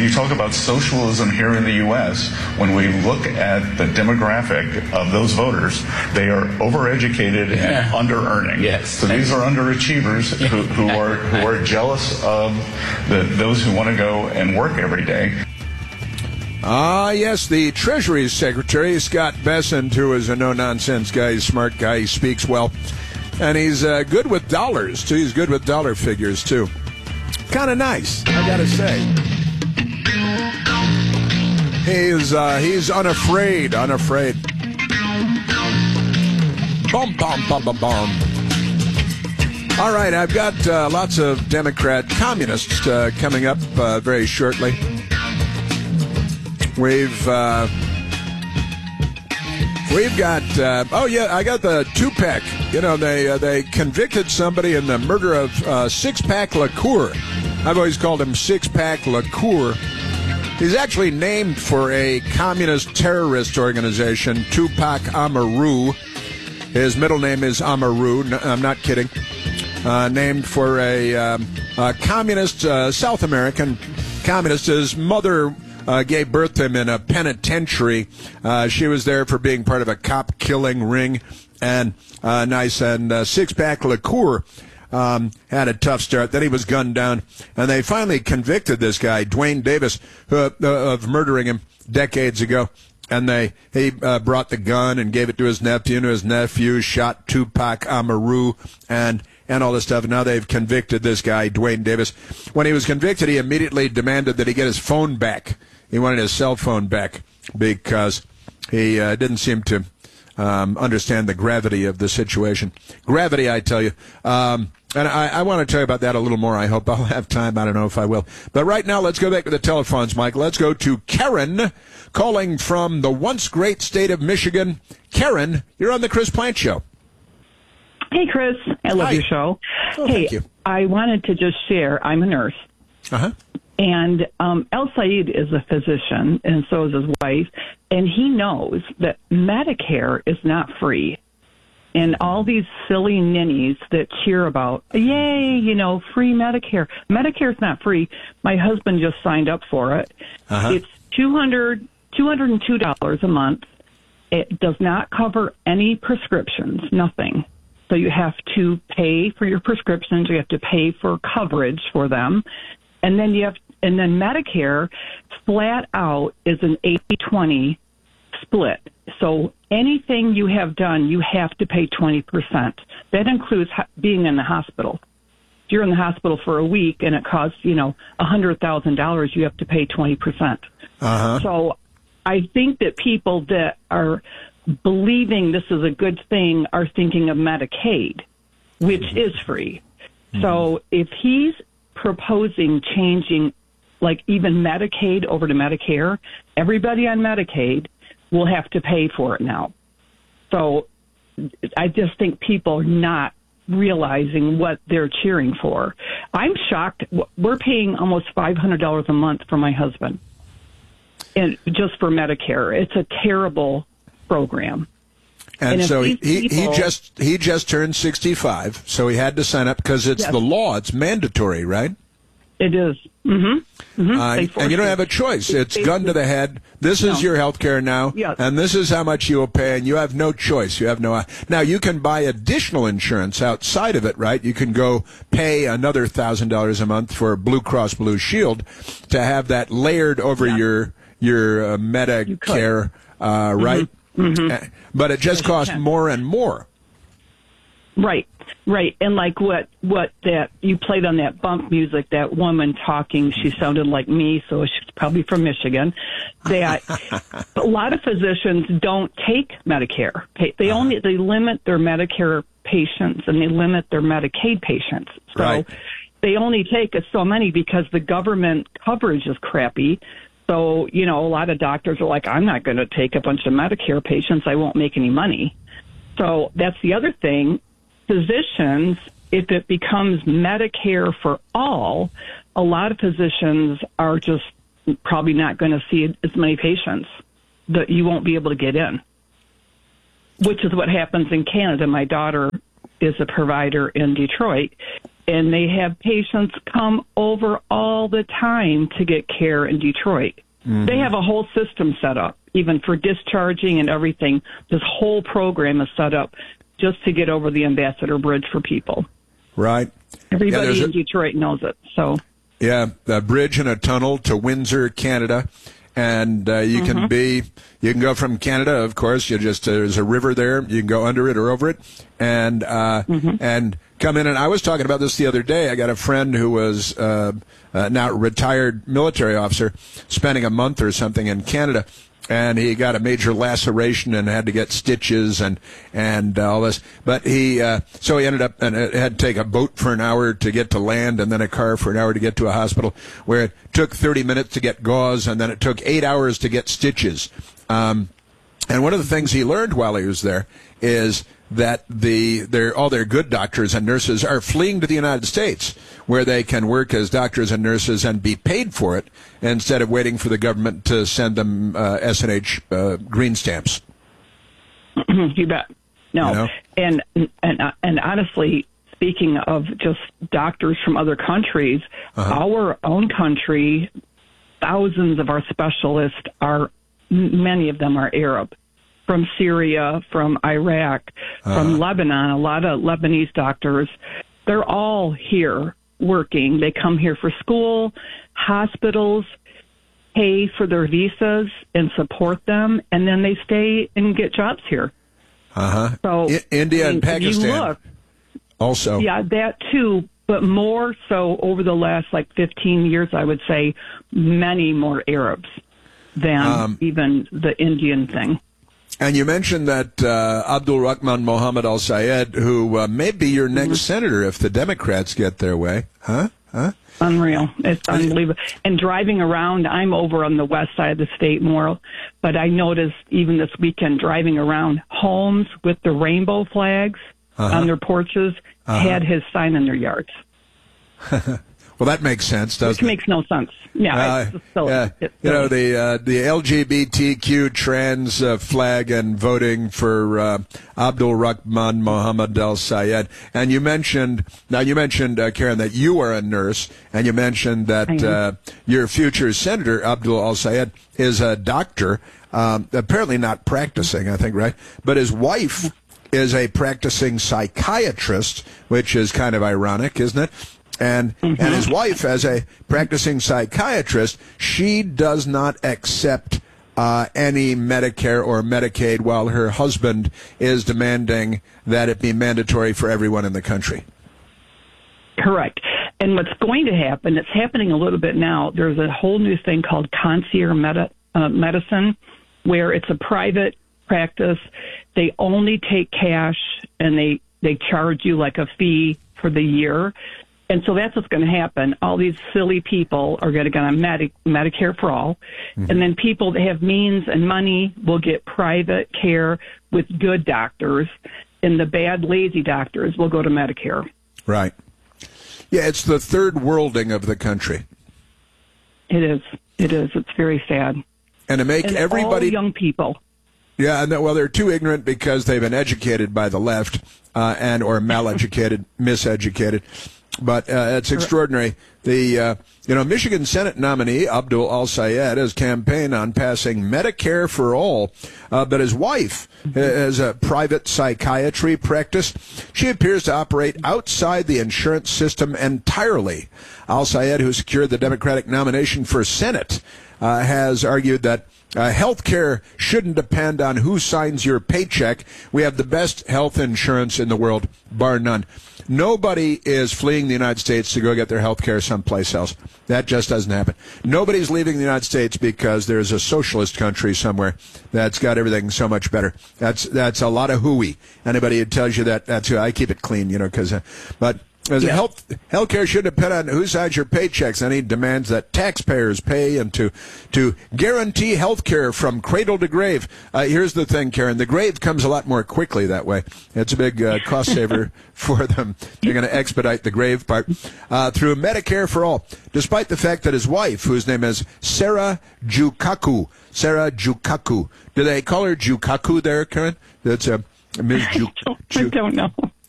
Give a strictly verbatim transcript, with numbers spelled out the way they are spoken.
you talk about socialism here in the U S, when we look at the demographic of those voters, they are overeducated Yeah. and under-earning. Yes. So these are underachievers who, who are who are jealous of the, those who want to go and work every day. Ah, yes, the Treasury Secretary, Scott Bessent, who is a no-nonsense guy, he's a smart guy, he speaks well, and he's uh, good with dollars, too. He's good with dollar figures, too. Kind of nice, I gotta say. He's, uh, he's unafraid, unafraid. Bum, bum, bum, bum, bum. All right, I've got uh, lots of Democrat communists uh, coming up uh, very shortly. We've uh, we've got uh, oh yeah, I got the two-pack. You know, they uh, they convicted somebody in the murder of uh, Six-Pack Lacour. I've always called him Six-Pack Lacour. He's actually named for a communist terrorist organization, Tupac Amaru. His middle name is Amaru. No, I'm not kidding. Uh, named for a, um, a communist, uh, South American communist. His mother Uh, gave birth to him in a penitentiary. Uh, she was there for being part of a cop-killing ring. And uh, nice. And uh, Six-Pack Lacour um, had a tough start. Then he was gunned down. And they finally convicted this guy, Dwayne Davis, uh, uh, of murdering him decades ago. And they he uh, brought the gun and gave it to his nephew, and his nephew shot Tupac Amaru and and all this stuff. And now they've convicted this guy, Dwayne Davis. When he was convicted, he immediately demanded that he get his phone back. He wanted his cell phone back because he uh, didn't seem to um, understand the gravity of the situation. Gravity, I tell you. Um, and I, I want to tell you about that a little more. I hope I'll have time. I don't know if I will. But right now, let's go back to the telephones, Mike. Let's go to Karen, calling from the once great state of Michigan. Karen, you're on the Chris Plante Show. Hey, Chris. I love Hi. your show. Oh, hey, thank you. I wanted to just share, I'm a nurse. Uh-huh. And um, El Said is a physician, and so is his wife. And he knows that Medicare is not free. And all these silly ninnies that cheer about, yay, you know, free Medicare. Medicare's not free. My husband just signed up for it. Uh-huh. It's two hundred, two hundred two dollars a month. It does not cover any prescriptions, nothing. So you have to pay for your prescriptions. You have to pay for coverage for them. And then you have, and then Medicare flat out is an eighty twenty split. So anything you have done, you have to pay twenty percent. That includes being in the hospital. If you're in the hospital for a week and it costs, you know, one hundred thousand dollars, you have to pay twenty percent. Uh-huh. So I think that people that are believing this is a good thing are thinking of Medicaid, which mm-hmm. is free. Mm-hmm. So if he's proposing changing, like even Medicaid over to Medicare, everybody on Medicaid will have to pay for it now. So I just think people are not realizing what they're cheering for. I'm shocked. We're paying almost five hundred dollars a month for my husband, and just for Medicare. It's a terrible program. And, and so he, people, he just he just turned sixty-five, so he had to sign up because it's yes. the law. It's mandatory, right? It is. Mm-hmm. Mm-hmm. Uh, and you don't have a choice. It's they, gun to the head. This no. is your health care now, yes. and this is how much you will pay, and you have no choice. You have no. Now, you can buy additional insurance outside of it, right? You can go pay another one thousand dollars a month for Blue Cross Blue Shield to have that layered over yeah. your, your uh, Medicare, uh, right? Mm-hmm. Mm-hmm. But it just yes, costs more and more. Right, right. And like what, what that you played on that bump music, that woman talking, she sounded like me, so she's probably from Michigan. That a lot of physicians don't take Medicare. They only, they limit their Medicare patients and they limit their Medicaid patients. So right. they only take so many because the government coverage is crappy. So, you know, a lot of doctors are like, I'm not going to take a bunch of Medicare patients. I won't make any money. So that's the other thing. Physicians, if it becomes Medicare for all, a lot of physicians are just probably not going to see as many patients that you won't be able to get in, which is what happens in Canada. My daughter is a provider in Detroit, and they have patients come over all the time to get care in Detroit. Mm-hmm. They have a whole system set up, even for discharging and everything. This whole program is set up just to get over the Ambassador Bridge for people. Right. Everybody yeah, in a, Detroit knows it. So. Yeah, a bridge and a tunnel to Windsor, Canada. And uh, you mm-hmm. can be, you can go from Canada, of course. You just uh, there's a river there. You can go under it or over it, and uh, mm-hmm. and come in. And I was talking about this the other day. I got a friend who was uh, uh, now retired military officer, spending a month or something in Canada, and he got a major laceration and had to get stitches and and uh, all this. But he uh, so he ended up and it had to take a boat for an hour to get to land, and then a car for an hour to get to a hospital, where it took thirty minutes to get gauze, and then it took eight hours to get stitches. Um, and one of the things he learned while he was there is that the their all their good doctors and nurses are fleeing to the United States, where they can work as doctors and nurses and be paid for it, instead of waiting for the government to send them uh, S and H uh, green stamps. You bet. No, you know? and and and honestly, speaking of just doctors from other countries, uh-huh. our own country, thousands of our specialists are, many of them are Arab. From Syria, from Iraq, uh-huh. from Lebanon, a lot of Lebanese doctors, they're all here working. They come here for school, hospitals pay for their visas and support them, and then they stay and get jobs here. Uh-huh. So I- India I mean, and Pakistan you look, also. Yeah, that too, but more so over the last like fifteen years, I would say many more Arabs than um, even the Indian thing. And you mentioned that uh, Abdul Rahman Mohammed Al Sayed, who uh, may be your next mm-hmm. senator if the Democrats get their way. Huh? Huh? Unreal. It's unbelievable. And driving around, I'm over on the west side of the state more, but I noticed even this weekend driving around, homes with the rainbow flags uh-huh. on their porches uh-huh. had his sign in their yards. Well, that makes sense, doesn't Which it? makes no sense. Yeah, uh, it's so, yeah. It's you know, the uh, the L G B T Q trans uh, flag and voting for uh, Abdul Rahman Mohammed Al Sayed. And you mentioned now you mentioned uh, Karen, that you are a nurse, and you mentioned that uh, your future senator Abdul Al Sayed is a doctor, um, apparently not practicing, I think, right? But his wife is a practicing psychiatrist, which is kind of ironic, isn't it? And mm-hmm. and his wife, as a practicing psychiatrist, she does not accept uh, any Medicare or Medicaid, while her husband is demanding that it be mandatory for everyone in the country. Correct. And what's going to happen, it's happening a little bit now, there's a whole new thing called concierge med- uh, medicine, where it's a private practice. They only take cash, and they, they charge you like a fee for the year. And so that's what's going to happen. All these silly people are going to get on Medi- Medicare for all. Mm-hmm. And then people that have means and money will get private care with good doctors. And the bad, lazy doctors will go to Medicare. Right. Yeah, it's the third worlding of the country. It is. It is. It's very sad. And to make and everybody... all young people. Yeah, and well, they're too ignorant because they've been educated by the left uh, and or maleducated, miseducated. But uh, it's extraordinary. The uh, you know Michigan Senate nominee Abdul Al Sayed has campaigned on passing Medicare for all, uh, but his wife has a private psychiatry practice. She appears to operate outside the insurance system entirely. Al Sayed, who secured the Democratic nomination for Senate, uh, has argued that Uh, health care shouldn't depend on who signs your paycheck. We have the best health insurance in the world, bar none. Nobody is fleeing the United States to go get their health care someplace else. That just doesn't happen. Nobody's leaving the United States because there's a socialist country somewhere that's got everything so much better. That's that's a lot of hooey. Anybody who tells you that, that's who I keep it clean, you know, because, uh, but... As yeah. health health care should depend on who signs your paychecks, and he demands that taxpayers pay and to to guarantee health care from cradle to grave. Uh, here's the thing, Karen. The grave comes a lot more quickly that way. It's a big uh, cost saver for them. They're going to expedite the grave part uh, through Medicare for all, despite the fact that his wife, whose name is Sarah Jukaku, Sarah Jukaku. Do they call her Jukaku there, Karen? That's a... Uh, Miz Ju- I don't, I don't know.